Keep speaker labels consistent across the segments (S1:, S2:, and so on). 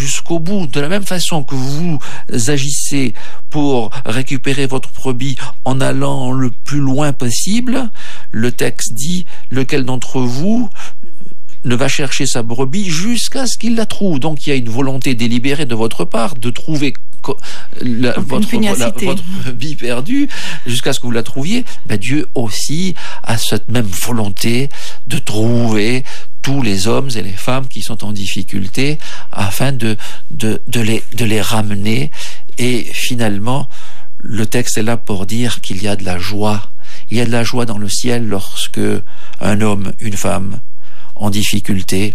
S1: jusqu'au bout. De la même façon que vous agissez pour récupérer votre brebis en allant le plus loin possible, le texte dit lequel d'entre vous ne va chercher sa brebis jusqu'à ce qu'il la trouve. Donc il y a une volonté délibérée de votre part de trouver votre brebis perdue jusqu'à ce que vous la trouviez. Dieu aussi a cette même volonté de trouver tous les hommes et les femmes qui sont en difficulté afin de les ramener. Et finalement, le texte est là pour dire qu'il y a de la joie. Il y a de la joie dans le ciel lorsque un homme, une femme en difficulté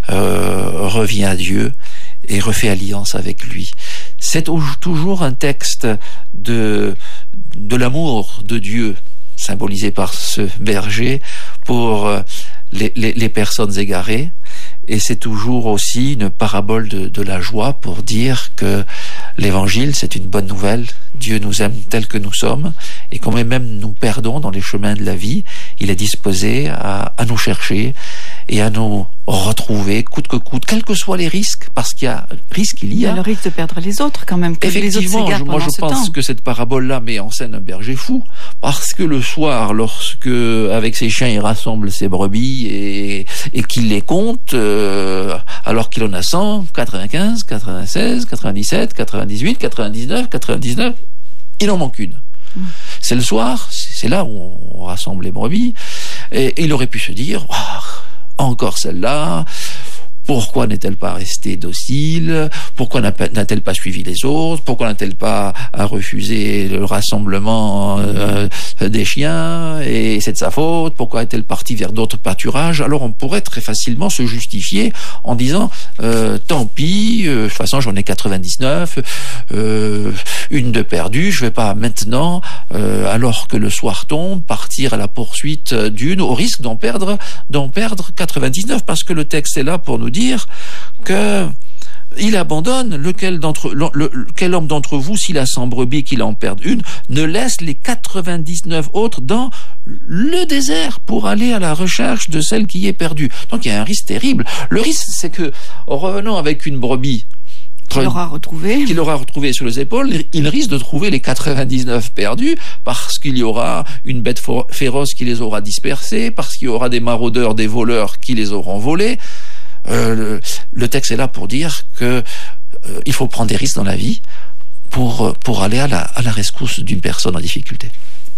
S1: revient à Dieu et refait alliance avec lui. C'est toujours un texte de l'amour de Dieu, symbolisé par ce berger, pour les personnes égarées. Et c'est toujours aussi une parabole de la joie pour dire que l'évangile, c'est une bonne nouvelle. Dieu nous aime tels que nous sommes, et quand même nous perdons dans les chemins de la vie, il est disposé à nous chercher et à nous retrouver coûte que coûte, quels que soient les risques, parce qu'il y a risque, il y a.
S2: Le risque de perdre les autres quand même, que les autres s'égarent pendant ce temps. Moi je pense que
S1: cette parabole-là met en scène un berger fou, parce que le soir, lorsque avec ses chiens il rassemble ses brebis et qu'il les compte, alors qu'il en a 100, 95, 96, 97, 98, 99, il en manque une. C'est le soir, c'est là où on rassemble les brebis, et il aurait pu se dire, encore celle-là, pourquoi n'est-elle pas restée docile? Pourquoi n'a-t-elle pas suivi les autres? Pourquoi n'a-t-elle pas refusé le rassemblement des chiens? Et c'est de sa faute. Pourquoi est-elle partie vers d'autres pâturages? Alors on pourrait très facilement se justifier en disant tant pis, de toute façon j'en ai 99, une de perdue, je vais pas maintenant, alors que le soir tombe, partir à la poursuite d'une, au risque d'en perdre 99, parce que le texte est là pour nous dire que il abandonne quel homme d'entre vous, s'il a 100 brebis, qu'il en perde une, ne laisse les 99 autres dans le désert pour aller à la recherche de celle qui est perdue. Donc il y a un risque terrible. Le risque, c'est que, en revenant avec une brebis qu'il aura retrouvé sur les épaules, il risque de trouver les 99 perdus, parce qu'il y aura une bête féroce qui les aura dispersés, parce qu'il y aura des maraudeurs, des voleurs qui les auront volés. Le texte est là pour dire que il faut prendre des risques dans la vie pour aller à la rescousse d'une personne en difficulté.